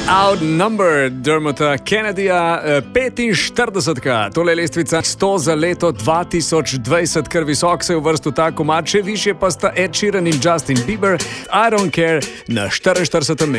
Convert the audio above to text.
Outnumbered Dermota Kennedyja, 45. Tole je lestvica 100 za leto 2020, kar visok se je uvrstil ta komad, še višje pa sta Ed Sheeran in Justin Bieber. I Don't Care na 44.